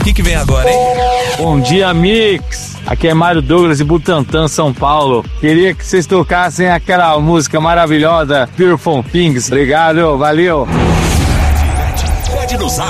que vem agora, hein? Bom dia, Mix. Aqui é Mário Douglas de Butantã, São Paulo. Queria que vocês tocassem aquela música maravilhosa, Beautiful Things. Obrigado, valeu.